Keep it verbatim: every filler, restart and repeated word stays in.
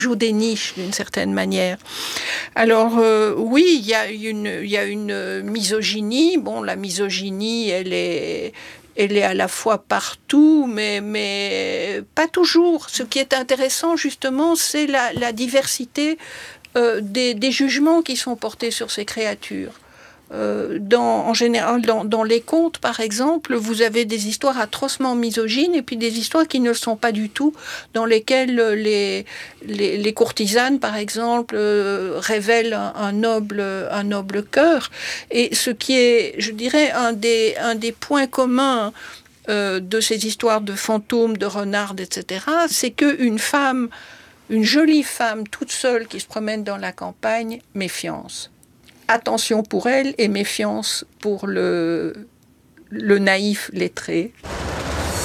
joue des niches d'une certaine manière. Alors euh, oui, il y a une, il y a une misogynie. Bon, la misogynie, elle est, elle est à la fois partout, mais, mais pas toujours. Ce qui est intéressant, justement, c'est la, la diversité euh, des, des jugements qui sont portés sur ces créatures. Euh, dans, en général, dans, dans les contes, par exemple, vous avez des histoires atrocement misogynes et puis des histoires qui ne le sont pas du tout, dans lesquelles les, les, les courtisanes, par exemple, euh, révèlent un, un, noble, un noble cœur. Et ce qui est, je dirais, un des, un des points communs euh, de ces histoires de fantômes, de renards, et cetera, c'est qu'une femme, une jolie femme toute seule qui se promène dans la campagne, méfiance. Attention pour elle et méfiance pour le, le naïf lettré.